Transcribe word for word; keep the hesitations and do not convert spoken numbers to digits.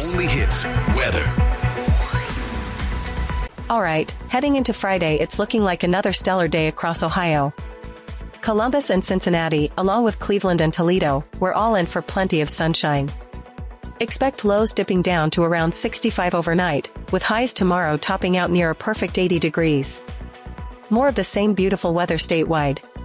only hits, weather. All right, heading into Friday, it's looking like another stellar day across Ohio. Columbus and Cincinnati, along with Cleveland and Toledo, we're all in for plenty of sunshine. Expect lows dipping down to around sixty-five overnight, with highs tomorrow topping out near a perfect eighty degrees. More of the same beautiful weather statewide,